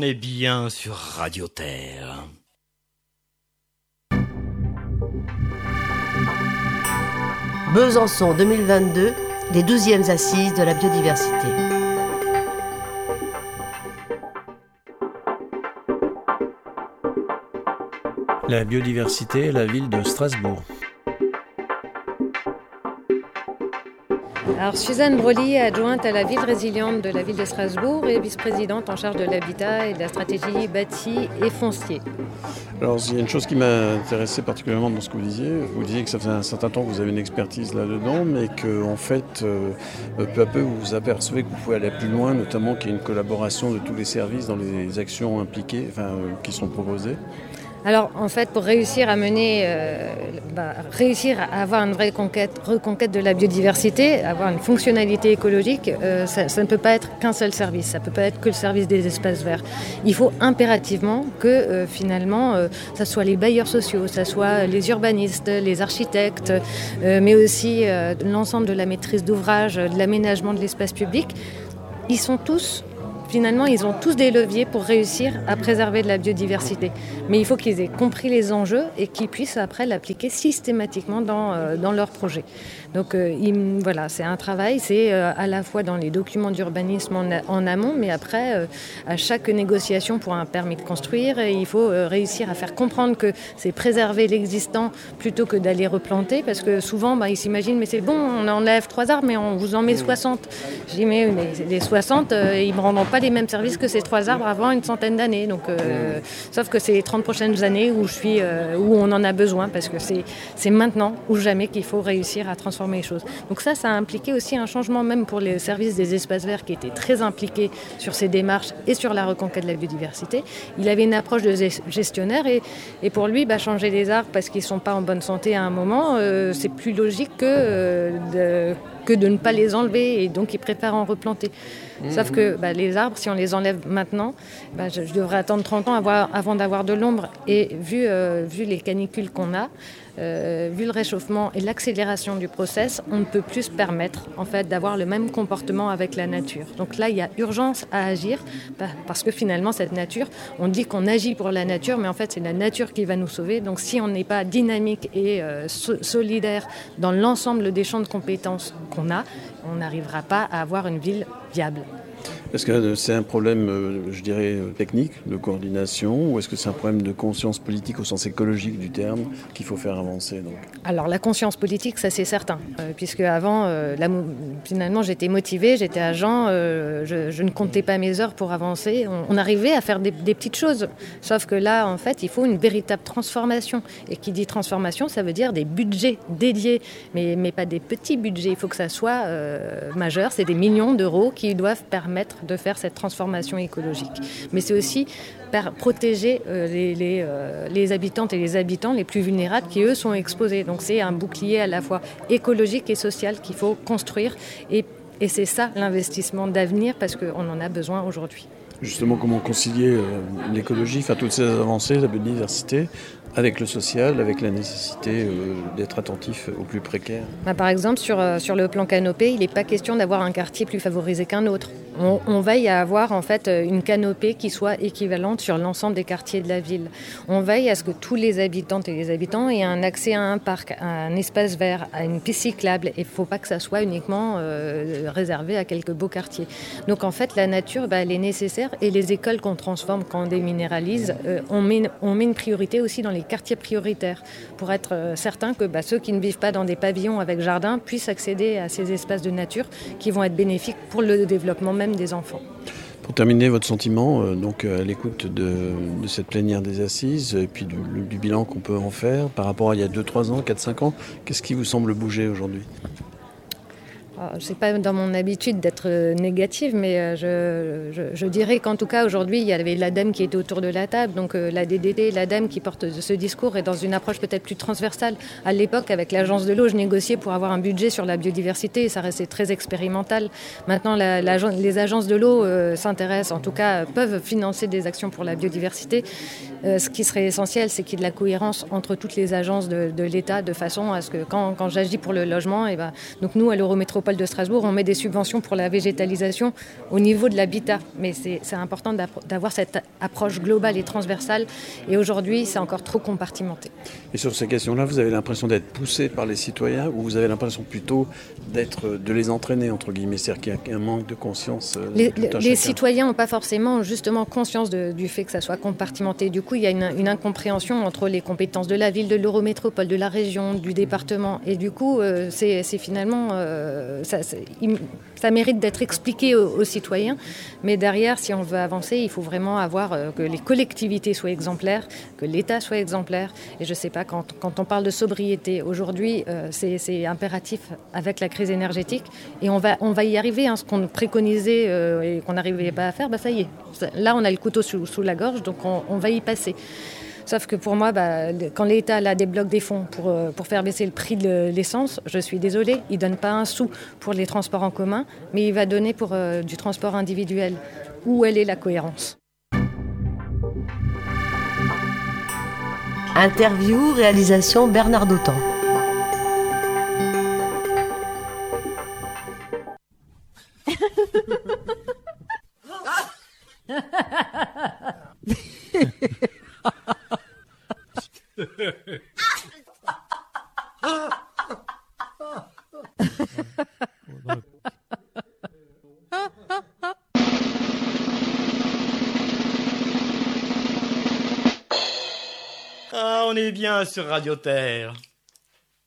est bien sur Radio Terre. Besançon 2022, les 12e assises de la biodiversité. La biodiversité est la ville de Strasbourg. Alors, Suzanne Broly, adjointe à la ville résiliente de la ville de Strasbourg et vice-présidente en charge de l'habitat et de la stratégie bâti et foncier. Alors, il y a une chose qui m'a intéressé particulièrement dans ce que vous disiez. Vous disiez que ça fait un certain temps que vous avez une expertise là-dedans, mais qu'en fait, peu à peu, vous vous apercevez que vous pouvez aller plus loin, notamment qu'il y a une collaboration de tous les services dans les actions impliquées, qui sont proposées. Alors, en fait, pour réussir à mener, réussir à avoir une vraie reconquête de la biodiversité, avoir une fonctionnalité écologique, ça ne peut pas être qu'un seul service, ça ne peut pas être que le service des espaces verts. Il faut impérativement que, finalement, ça soit les bailleurs sociaux, ça soit les urbanistes, les architectes, mais aussi l'ensemble de la maîtrise d'ouvrage, de l'aménagement de l'espace public. Finalement, ils ont tous des leviers pour réussir à préserver de la biodiversité. Mais il faut qu'ils aient compris les enjeux et qu'ils puissent après l'appliquer systématiquement dans leurs projets. Donc voilà, c'est un travail, c'est à la fois dans les documents d'urbanisme en amont, mais après, à chaque négociation pour un permis de construire, il faut réussir à faire comprendre que c'est préserver l'existant plutôt que d'aller replanter, parce que souvent, ils s'imaginent, mais c'est bon, on enlève 3 arbres, mais on vous en met 60. Je dis, mais les 60, ils ne me rendront pas les mêmes services que ces 3 arbres avant une centaine d'années. Donc, sauf que c'est les 30 prochaines années où on en a besoin, parce que c'est maintenant ou jamais qu'il faut réussir à transformer les choses. Donc ça a impliqué aussi un changement même pour les services des espaces verts qui étaient très impliqués sur ces démarches et sur la reconquête de la biodiversité. Il avait une approche de gestionnaire et pour lui, changer les arbres parce qu'ils ne sont pas en bonne santé à un moment, c'est plus logique que de ne pas les enlever, et donc il préfère en replanter. Sauf que les arbres, si on les enlève maintenant, je devrais attendre 30 ans avant d'avoir de l'ombre. Et vu les canicules qu'on a, vu le réchauffement et l'accélération du process, on ne peut plus se permettre en fait, d'avoir le même comportement avec la nature. Donc là, il y a urgence à agir, parce que finalement, cette nature, on dit qu'on agit pour la nature, mais en fait, c'est la nature qui va nous sauver. Donc si on n'est pas dynamique et solidaire dans l'ensemble des champs de compétences qu'on a, on n'arrivera pas à avoir une ville viable. Est-ce que c'est un problème, je dirais, technique, de coordination, ou est-ce que c'est un problème de conscience politique au sens écologique du terme qu'il faut faire avancer donc ? Alors la conscience politique, ça c'est certain, puisque avant, finalement j'étais motivée, j'étais agent, je ne comptais pas mes heures pour avancer, on arrivait à faire des petites choses, sauf que là en fait il faut une véritable transformation, et qui dit transformation ça veut dire des budgets dédiés, mais pas des petits budgets, il faut que ça soit majeur, c'est des millions d'euros qui doivent permettre de faire cette transformation écologique. Mais c'est aussi protéger les habitantes et les habitants les plus vulnérables qui, eux, sont exposés. Donc c'est un bouclier à la fois écologique et social qu'il faut construire. Et c'est ça l'investissement d'avenir, parce qu'on en a besoin aujourd'hui. Justement, comment concilier l'écologie, toutes ces avancées, la biodiversité, avec le social, avec la nécessité d'être attentif aux plus précaires ? Par exemple, sur le plan canopé, il n'est pas question d'avoir un quartier plus favorisé qu'un autre. On veille à avoir en fait une canopée qui soit équivalente sur l'ensemble des quartiers de la ville. On veille à ce que tous les habitantes et les habitants aient un accès à un parc, à un espace vert, à une piste cyclable. Il ne faut pas que ça soit uniquement réservé à quelques beaux quartiers. Donc en fait, la nature, elle est nécessaire, et les écoles qu'on transforme, quand on déminéralise, on met une priorité aussi dans les quartiers prioritaires pour être certain que ceux qui ne vivent pas dans des pavillons avec jardin puissent accéder à ces espaces de nature qui vont être bénéfiques pour le développement même des enfants. Pour terminer, votre sentiment à l'écoute de cette plénière des assises et puis du bilan qu'on peut en faire par rapport à il y a 2-3 ans, 4-5 ans, qu'est-ce qui vous semble bouger aujourd'hui ? C'est pas dans mon habitude d'être négative, mais je dirais qu'en tout cas aujourd'hui il y avait l'ADEME qui était autour de la table, donc la DDT, l'ADEME qui porte ce discours, et dans une approche peut-être plus transversale. À l'époque, avec l'agence de l'eau, je négociais pour avoir un budget sur la biodiversité, et ça restait très expérimental. Maintenant, les agences de l'eau s'intéressent, en tout cas peuvent financer des actions pour la biodiversité. Ce qui serait essentiel, c'est qu'il y ait de la cohérence entre toutes les agences de l'État, de façon à ce que quand j'agis pour le logement, donc nous à l'Eurométropole, métropole de Strasbourg, on met des subventions pour la végétalisation au niveau de l'habitat. Mais c'est important d'avoir cette approche globale et transversale. Et aujourd'hui, c'est encore trop compartimenté. Et sur ces questions-là, vous avez l'impression d'être poussé par les citoyens ou vous avez l'impression plutôt de les entraîner, entre guillemets, c'est-à-dire qu'il y a un manque de conscience Les citoyens n'ont pas forcément justement conscience du fait que ça soit compartimenté. Du coup, il y a une incompréhension entre les compétences de la ville, de l'eurométropole, de la région, du département. Et du coup, c'est finalement... ça mérite d'être expliqué aux citoyens. Mais derrière, si on veut avancer, il faut vraiment avoir que les collectivités soient exemplaires, que l'État soit exemplaire. Et je ne sais pas, quand on parle de sobriété, aujourd'hui, c'est impératif avec la crise énergétique. Et on va y arriver. Ce qu'on préconisait et qu'on n'arrivait pas à faire, ça y est. Là, on a le couteau sous la gorge, donc on va y passer. Sauf que pour moi, quand l'État là, débloque des fonds pour faire baisser le prix de l'essence, je suis désolée, il ne donne pas un sou pour les transports en commun, mais il va donner pour du transport individuel. Où elle est la cohérence ? Interview, réalisation Bernard Dautan. Ah, on est bien sur Radio Terre.